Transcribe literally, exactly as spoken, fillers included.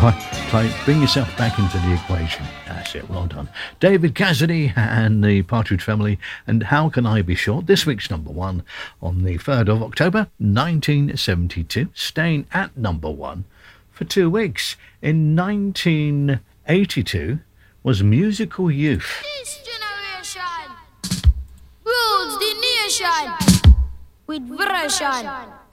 Try, try, bring yourself back into the equation. That's it, well done. David Cassidy and the Partridge Family, and How Can I Be Sure? This week's number one on the third of October, nineteen seventy-two, staying at number one for two weeks. In nineteen eighty-two was Musical Youth. This generation rules the nation with version.